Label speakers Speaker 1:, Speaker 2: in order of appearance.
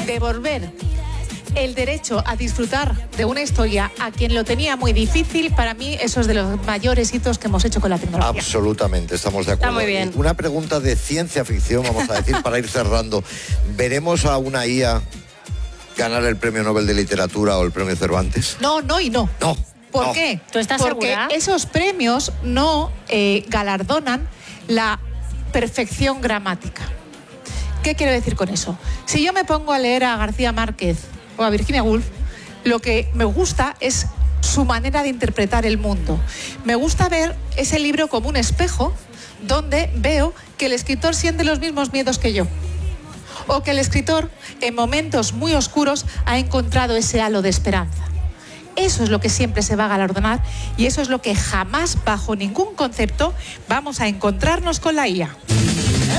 Speaker 1: devolver el derecho a disfrutar de una historia a quien lo tenía muy difícil, para mí eso es de los mayores hitos que hemos hecho con la tecnología.
Speaker 2: Absolutamente, estamos de acuerdo.
Speaker 3: Está muy bien.
Speaker 2: Una pregunta de ciencia ficción, vamos a decir, para ir cerrando. ¿Veremos a una IA ganar el Premio Nobel de Literatura o el Premio Cervantes?
Speaker 1: No, no y no.
Speaker 2: No.
Speaker 1: ¿Por
Speaker 2: no.
Speaker 1: qué?
Speaker 3: ¿Tú estás
Speaker 1: Porque
Speaker 3: segura?
Speaker 1: esos premios no galardonan la perfección gramática. ¿Qué quiero decir con eso? Si yo me pongo a leer a García Márquez o a Virginia Woolf, lo que me gusta es su manera de interpretar el mundo. Me gusta ver ese libro como un espejo donde veo que el escritor siente los mismos miedos que yo. O que el escritor, en momentos muy oscuros, ha encontrado ese halo de esperanza. Eso es lo que siempre se va a galardonar y eso es lo que jamás, bajo ningún concepto, vamos a encontrarnos con la IA.